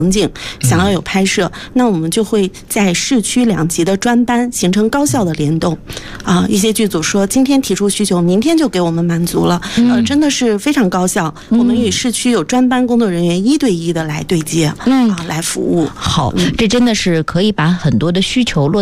景想要有拍摄，那我们就会在市区2级的专班形成高效的联动一些剧组说今天提出需求，明天就给我们满足了，真的是非常高效。我们与市区有专班工作人员1对1的来对接，来服务。 好，这真的是可以把很多的需求落